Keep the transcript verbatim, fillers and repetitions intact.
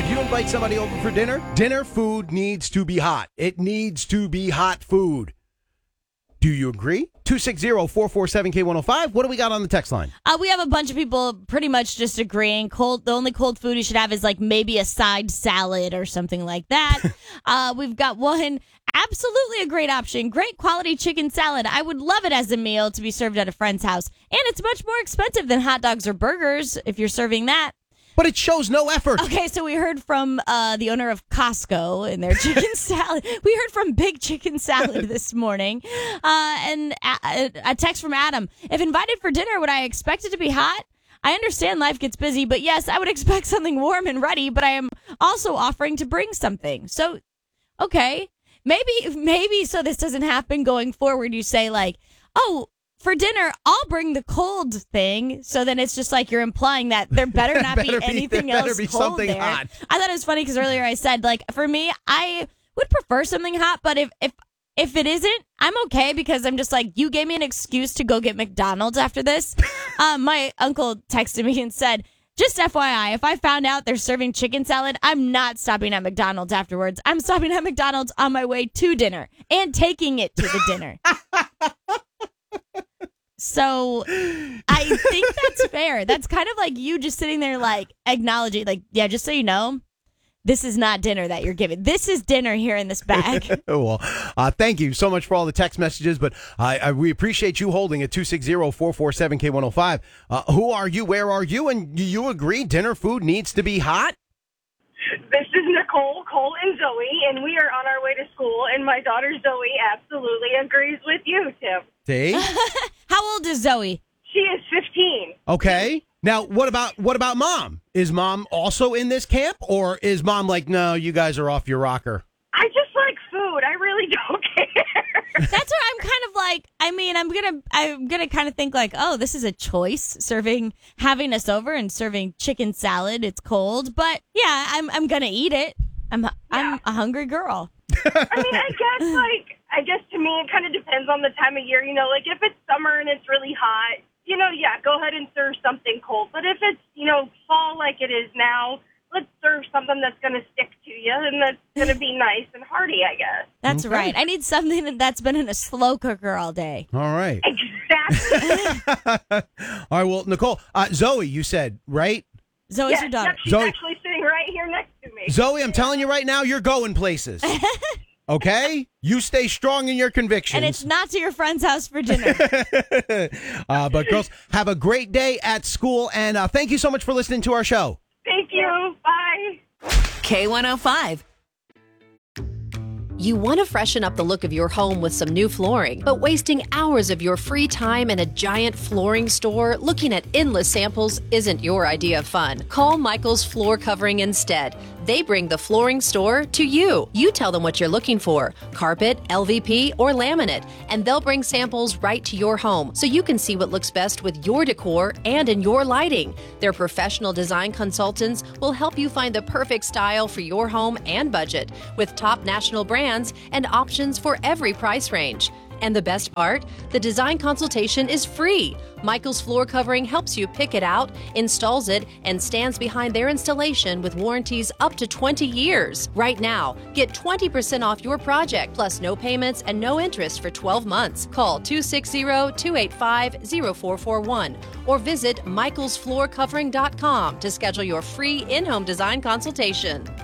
If you invite somebody over for dinner, dinner food needs to be hot. It needs to be hot food. Do you agree? two six zero, four four seven, K one oh five. What do we got on the text line? Uh, we have a bunch of people pretty much just agreeing. Cold. The only cold food you should have is like maybe a side salad or something like that. uh, we've got one, absolutely a great option. Great quality chicken salad. I would love it as a meal to be served at a friend's house. And it's much more expensive than hot dogs or burgers if you're serving that. But it shows no effort. Okay, so we heard from uh, the owner of Costco and their chicken salad. We heard from Big Chicken Salad this morning. Uh, and a, a text from Adam. If invited for dinner, would I expect it to be hot? I understand life gets busy, but yes, I would expect something warm and ready, but I am also offering to bring something. So, okay, maybe, maybe so this doesn't happen going forward. You say like, oh, for dinner, I'll bring the cold thing. So then it's just like you're implying that there better not better be be, anything there better else be cold something there. hot. I thought it was funny because earlier I said, like, for me, I would prefer something hot. But if, if, if it isn't, I'm okay because I'm just like, you gave me an excuse to go get McDonald's after this. um, my uncle texted me and said, just F Y I, if I found out they're serving chicken salad, I'm not stopping at McDonald's afterwards. I'm stopping at McDonald's on my way to dinner and taking it to the dinner. So I think that's fair. That's kind of like you just sitting there like acknowledging, like, yeah, just so you know, this is not dinner that you're giving. This is dinner here in this bag. Well, uh, thank you so much for all the text messages, but I, I, we appreciate you holding at two six zero, four four seven, K one oh five. Uh, who are you? Where are you? And do you agree dinner food needs to be hot? This is Nicole, Cole, and Zoe, and we are on our way to school, and my daughter Zoe absolutely agrees with you, Tim. See? How old is Zoe? She is fifteen. Okay. Now, what about what about mom? Is mom also in this camp, or is mom like, no, you guys are off your rocker? I just like food. I really don't care. That's what I'm kind of like. I mean, I'm gonna, I'm gonna kind of think like, oh, this is a choice, serving, having us over and serving chicken salad. It's cold, but yeah, I'm, I'm gonna eat it. I'm, I'm a hungry girl. I mean, I guess like, I guess to me it kind of depends on the time of year. You know, like if it's summer and it's really hot, you know, yeah, go ahead and serve something cold. But if it's, you know, fall like it is now, let's serve something that's going to stick to you and that's going to be nice and hearty, I guess. That's Okay. right. I need something that's been in a slow cooker all day. All right. Exactly. All right, well, Nicole, uh, Zoe, you said, right? Zoe's Yes, your daughter. yep, she's Zoe- actually sitting right here next to me. Zoe, I'm telling you right now, you're going places. Okay? You stay strong in your convictions. And it's not to your friend's house for dinner. uh, but girls, have a great day at school, and uh, thank you so much for listening to our show. Thank you. Bye. K one oh five. You want to freshen up the look of your home with some new flooring, but wasting hours of your free time in a giant flooring store looking at endless samples isn't your idea of fun. Call Michael's Floor Covering instead. They bring the flooring store to you. You tell them what you're looking for, carpet, L V P, or laminate, and they'll bring samples right to your home so you can see what looks best with your decor and in your lighting. Their professional design consultants will help you find the perfect style for your home and budget with top national brands and options for every price range. And the best part? The design consultation is free. Michael's Floor Covering helps you pick it out, installs it, and stands behind their installation with warranties up to twenty years. Right now, get twenty percent off your project, plus no payments and no interest for twelve months. Call two six zero, two eight five, zero four four one or visit michaels floor covering dot com to schedule your free in-home design consultation.